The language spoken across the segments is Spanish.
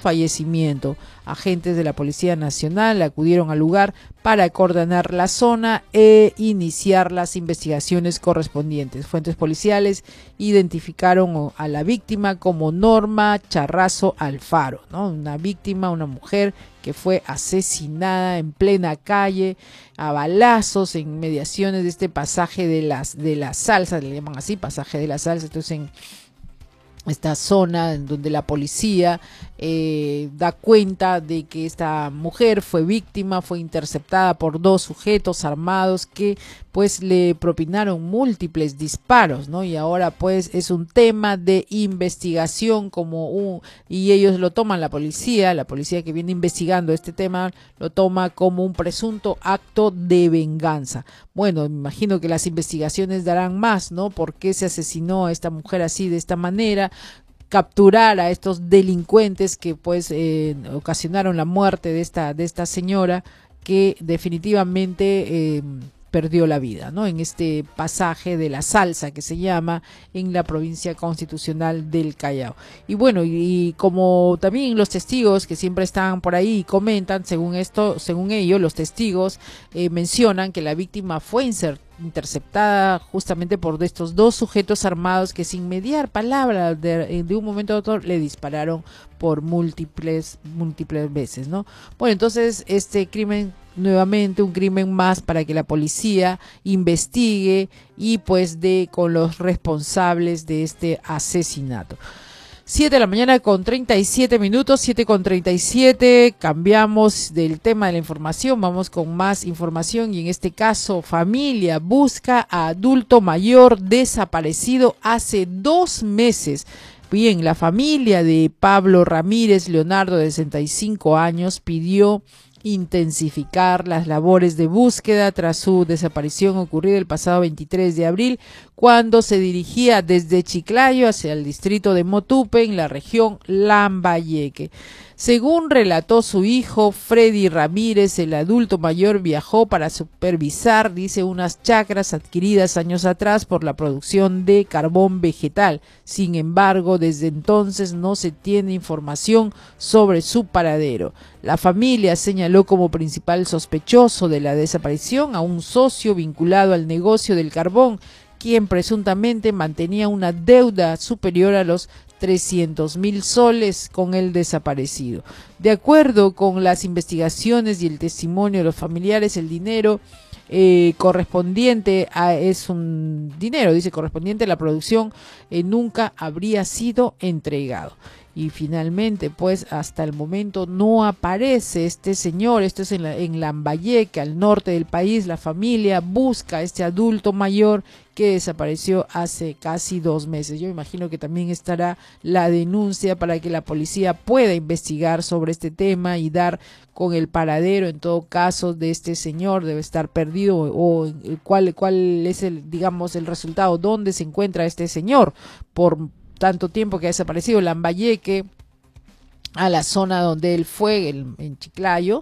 fallecimiento. Agentes de la Policía Nacional acudieron al lugar para coordinar la zona e iniciar las investigaciones correspondientes. Fuentes policiales identificaron a la víctima como Norma Charrazo Alfaro, ¿no? Una víctima, una mujer que fue asesinada en plena calle a balazos en mediaciones de este pasaje de la Salsa, le llaman así, pasaje de la Salsa. Entonces, en esta zona en donde la policía da cuenta de que esta mujer fue víctima, fue interceptada por dos sujetos armados que pues le propinaron múltiples disparos, ¿no? Y ahora pues es un tema de investigación y ellos lo toman, la policía que viene investigando este tema, lo toma como un presunto acto de venganza. Bueno, me imagino que las investigaciones darán más, ¿no? ¿Por qué se asesinó a esta mujer así, de esta manera? Capturar a estos delincuentes que pues ocasionaron la muerte de esta señora que definitivamente perdió la vida, ¿no? En este pasaje de la Salsa que se llama en la provincia constitucional del Callao. Y bueno, y como también los testigos que siempre están por ahí y comentan, según ellos, los testigos mencionan que la víctima fue interceptada justamente por estos dos sujetos armados que sin mediar palabra de un momento a otro le dispararon por múltiples veces, ¿no? Bueno, entonces este crimen, nuevamente un crimen más para que la policía investigue y pues dé con los responsables de este asesinato. 7 de la mañana con 37 minutos, 7:37, cambiamos del tema de la información, vamos con más información y en este caso familia busca a adulto mayor desaparecido hace 2 meses. Bien, la familia de Pablo Ramírez Leonardo, de 65 años, pidió intensificar las labores de búsqueda tras su desaparición ocurrida el pasado 23 de abril, cuando se dirigía desde Chiclayo hacia el distrito de Motupe, en la región Lambayeque. Según relató su hijo, Freddy Ramírez, el adulto mayor viajó para supervisar, dice, unas chacras adquiridas años atrás por la producción de carbón vegetal. Sin embargo, desde entonces no se tiene información sobre su paradero. La familia señaló como principal sospechoso de la desaparición a un socio vinculado al negocio del carbón, quien presuntamente mantenía una deuda superior a los 300.000 soles con el desaparecido. De acuerdo con las investigaciones y el testimonio de los familiares, el dinero correspondiente a la producción nunca habría sido entregado. Y finalmente, pues hasta el momento no aparece este señor. Esto es en Lambayeque, al norte del país. La familia busca a este adulto mayor que desapareció hace casi 2 meses. Yo imagino que también estará la denuncia para que la policía pueda investigar sobre este tema y dar con el paradero, en todo caso, de este señor. Debe estar perdido, o cuál es el resultado, dónde se encuentra este señor por tanto tiempo que ha desaparecido. Lambayeque, a la zona donde él fue, en Chiclayo,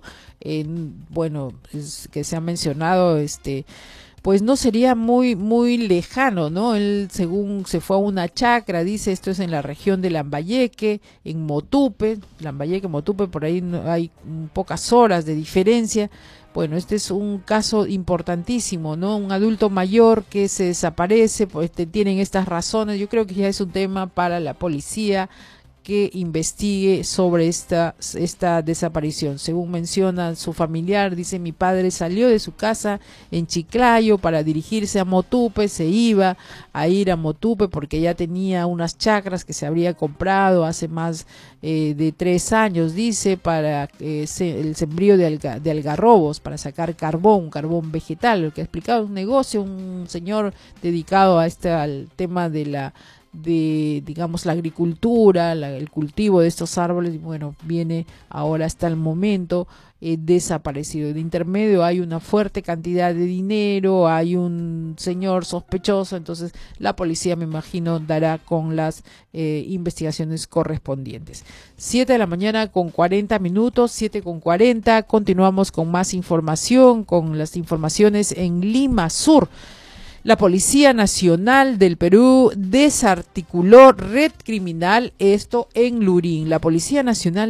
que se ha mencionado, pues no sería muy lejano, ¿no? Él, según se fue a una chacra, dice, esto es en la región de Lambayeque, en Motupe, Motupe, por ahí hay pocas horas de diferencia. Bueno, este es un caso importantísimo, ¿no? Un adulto mayor que se desaparece, pues tienen estas razones. Yo creo que ya es un tema para la policía que investigue sobre esta desaparición. Según menciona su familiar, dice: mi padre salió de su casa en Chiclayo para dirigirse a Motupe, se iba a ir a Motupe porque ya tenía unas chacras que se habría comprado hace más de 3 años, dice, para el sembrío de algarrobos, para sacar carbón vegetal. Lo que ha explicado, un negocio, un señor dedicado a al tema de la agricultura, el cultivo de estos árboles. Y bueno, viene ahora hasta el momento desaparecido. De intermedio hay una fuerte cantidad de dinero, hay un señor sospechoso, entonces la policía, me imagino, dará con las investigaciones correspondientes. 7 de la mañana con 40 minutos, 7:40, continuamos con más información, con las informaciones en Lima Sur. La Policía Nacional del Perú desarticuló red criminal, esto en Lurín. La Policía Nacional